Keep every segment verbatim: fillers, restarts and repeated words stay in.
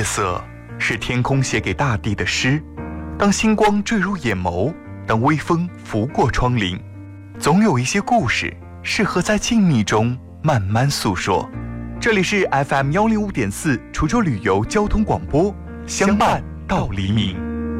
夜色是天空写给大地的诗，当星光坠入眼眸，当微风拂过窗棂，总有一些故事适合在静谧中慢慢诉说。这里是 F M 一零五点四滁州旅游交通广播，相伴到黎明。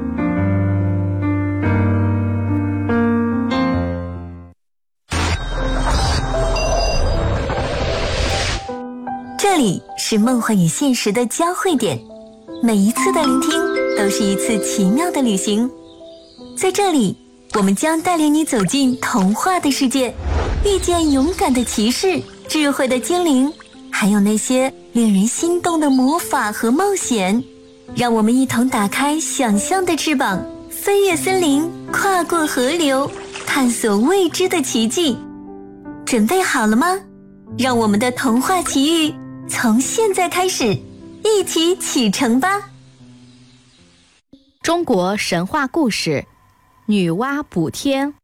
这里是梦幻与现实的交汇点，每一次的聆听都是一次奇妙的旅行。在这里，我们将带领你走进童话的世界，遇见勇敢的骑士、智慧的精灵，还有那些令人心动的魔法和冒险。让我们一同打开想象的翅膀，飞越森林，跨过河流，探索未知的奇迹。准备好了吗？让我们的童话奇遇从现在开始，一起启程吧！ 中国神话故事，女娲补天。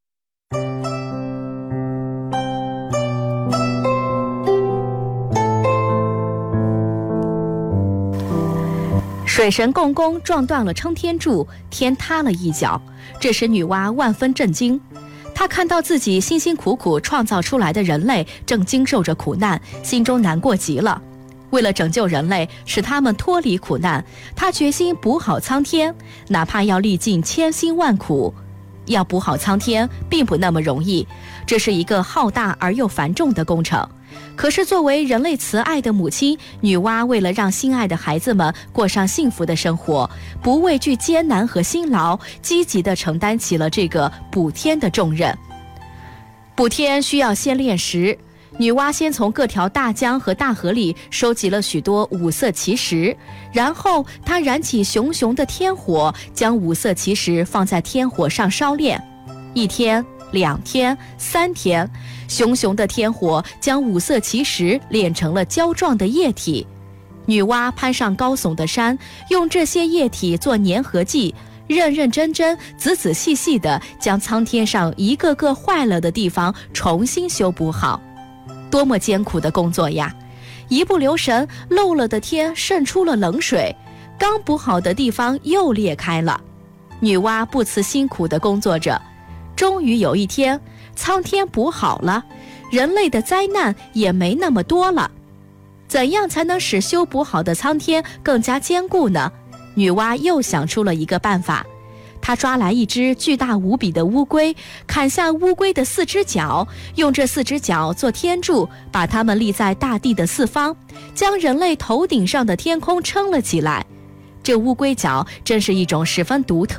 水神共工撞断了撑天柱，天塌了一角，这使女娲万分震惊。她看到自己辛辛苦苦创造出来的人类正经受着苦难，心中难过极了。为了拯救人类，使他们脱离苦难，她决心补好苍天，哪怕要历尽千辛万苦。要补好苍天并不那么容易，这是一个浩大而又繁重的工程。可是作为人类慈爱的母亲，女娲为了让心爱的孩子们过上幸福的生活，不畏惧艰难和辛劳，积极地承担起了这个补天的重任。补天需要先炼石，女娲先从各条大江和大河里收集了许多五色奇石，然后她燃起熊熊的天火，将五色奇石放在天火上烧炼。一天、两天、三天，熊熊的天火将五色奇石炼成了胶状的液体。女娲攀上高耸的山，用这些液体做粘合剂，认认真真、仔仔细细地将苍天上一个个坏了的地方重新修补好。多么艰苦的工作呀！一不留神，漏了的天渗出了冷水，刚补好的地方又裂开了。女娲不辞辛苦地工作着，终于有一天，苍天补好了，人类的灾难也没那么多了。怎样才能使修补好的苍天更加坚固呢？女娲又想出了一个办法。她抓来一只巨大无比的乌龟，砍下乌龟的四只脚，用这四只脚做天柱，把它们立在大地的四方，将人类头顶上的天空撑了起来。这乌龟脚真是一种十分独特